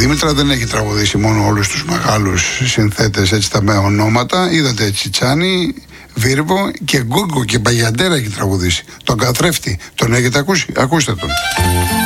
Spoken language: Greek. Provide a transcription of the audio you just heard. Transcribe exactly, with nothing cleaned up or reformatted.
Δήμητρα δεν έχει τραγουδήσει μόνο όλους τους μεγάλους συνθέτες, έτσι τα με ονόματα. Είδατε Τσιτσάνι, Βίρβο και Γκούγκο και Μπαγιαντέρα έχει τραγουδήσει. Τον καθρέφτη, τον έχετε ακούσει? Ακούστε τον.